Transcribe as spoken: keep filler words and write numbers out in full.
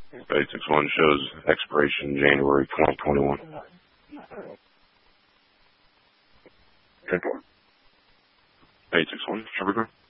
eight six one shows expiration January twenty twenty-one. ten four. eight six one, Trevor.